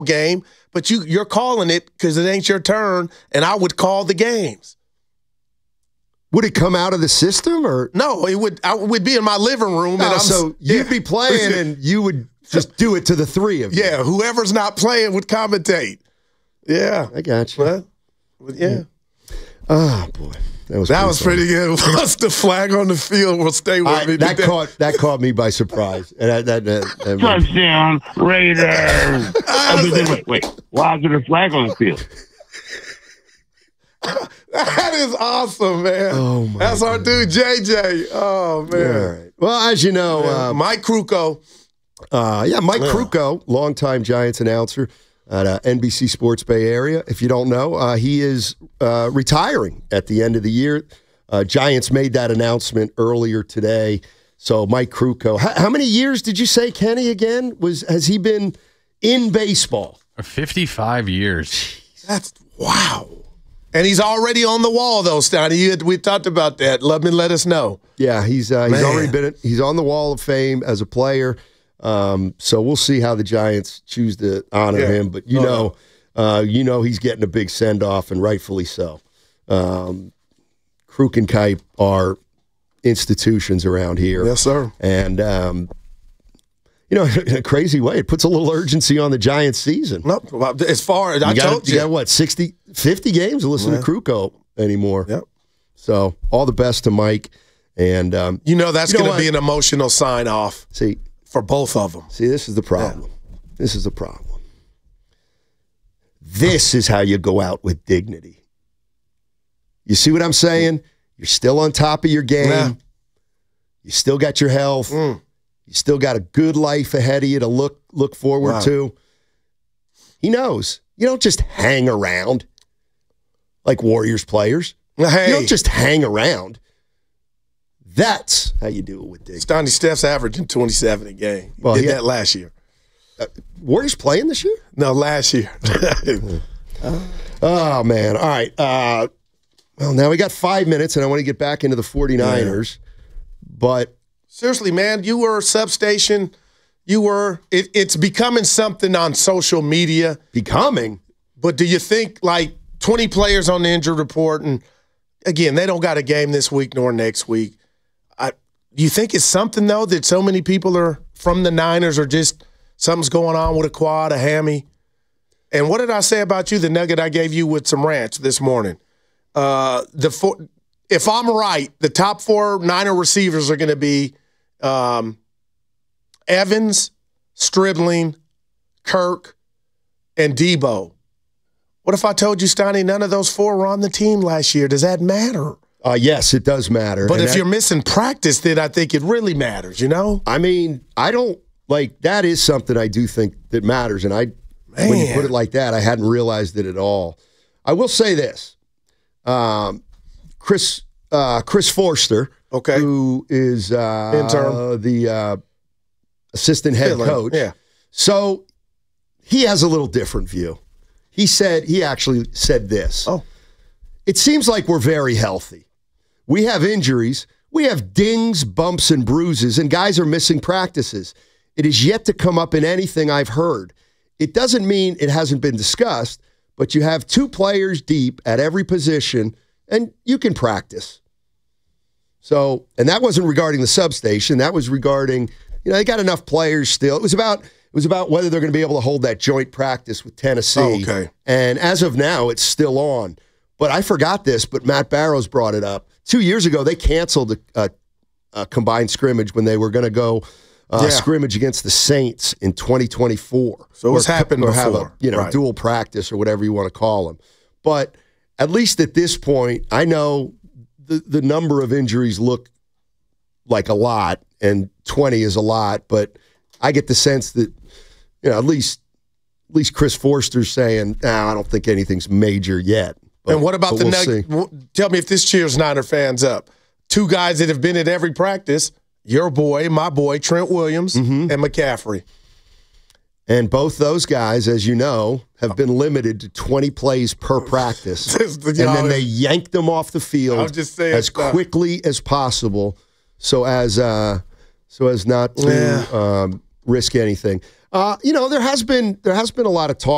game, but you're calling it because it ain't your turn, and I would call the games. Would it come out of the system or no? It would. I would be in my living room, so you'd be playing, and you would just do it to the three of you. Yeah, whoever's not playing would commentate. Yeah, I got you. Well, yeah. Oh boy, that was pretty good. Once the flag on the field will stay with me. That caught me by surprise. And Touchdown Raiders! Wait. Why is there a flag on the field? That is awesome, man. Oh my That's our dude, JJ. Oh, man. All right. Well, as you know, Mike Krukow. Mike Krukow, longtime Giants announcer at NBC Sports Bay Area. If you don't know, he is retiring at the end of the year. Giants made that announcement earlier today. So Mike Krukow, how many years did you say, Kenny, again? Has he been in baseball? 55 years. That's wow. And he's already on the wall, though, Stoney. We talked about that. Let us know. Yeah, he's already been. He's on the Wall of Fame as a player. So we'll see how the Giants choose to honor him. But you know he's getting a big send off, and rightfully so. Kruk and Kipe are institutions around here. Yes, sir. And in a crazy way, it puts a little urgency on the Giants season. No, as far as I told you. You got what, 50 games to listen to Krukow anymore. Yep. So all the best to Mike. And that's going to be an emotional sign-off for both of them. See, this is the problem. Yeah. This is the problem. This is how you go out with dignity. You see what I'm saying? You're still on top of your game. Yeah. You still got your health. You still got a good life ahead of you to look forward to. He knows. You don't just hang around like Warriors players. Hey. You don't just hang around. That's how you do it with dignity. Stoney Steph's averaging 27 a game. He did that last year. Warriors playing this year? No, last year. Oh, man. All right. Well, now we got 5 minutes, and I want to get back into the 49ers. Yeah. But seriously, man, you were a substation. It's becoming something on social media. Becoming? But do you think, 20 players on the injured report, and, again, they don't got a game this week nor next week. Do you think it's something, though, that so many people are from the Niners or just something's going on with a quad, a hammy? And what did I say about you, the nugget I gave you with some ranch this morning? If I'm right, the top 4 Niner receivers are going to be Evans, Stribling, Kirk, and Debo. What if I told you, Stoney, none of those 4 were on the team last year? Does that matter? Yes, it does matter. But if you're missing practice, then I think it really matters, I mean, I don't, that is something I do think that matters. And when you put it like that, I hadn't realized it at all. I will say this. Chris Forster, who is the assistant head coach. Yeah. So he has a little different view. He actually said this. Oh. It seems like we're very healthy. We have injuries. We have dings, bumps, and bruises, and guys are missing practices. It is yet to come up in anything I've heard. It doesn't mean it hasn't been discussed, but you have 2 players deep at every position, and you can practice. So, and that wasn't regarding the substation. That was regarding, they got enough players still. It was about whether they're going to be able to hold that joint practice with Tennessee. Oh, okay. And as of now, it's still on. But I forgot this, but Matt Barrows brought it up. 2 years ago, they canceled a combined scrimmage when they were going to go scrimmage against the Saints in 2024. So what's happened before? Have a dual practice or whatever you want to call them. But at least at this point, I know the number of injuries look like a lot, and 20 is a lot, but I get the sense that, at least Chris Forster's saying, I don't think anything's major yet. And what about tell me if this cheers Niner fans up. 2 guys that have been at every practice, your boy, my boy, Trent Williams, and McCaffrey. And both those guys, as you know, have been limited to 20 plays per practice. And then they yanked them off the field as quickly as possible so as not to risk anything. There has been a lot of talk.